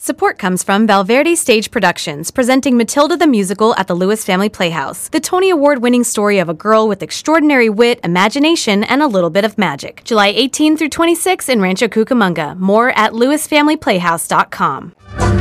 Support comes from Valverde Stage Productions, presenting Matilda the Musical at the Lewis Family Playhouse. The Tony Award-winning story of a girl with extraordinary wit, imagination, and a little bit of magic. July 18 through 26 in Rancho Cucamonga. More at lewisfamilyplayhouse.com.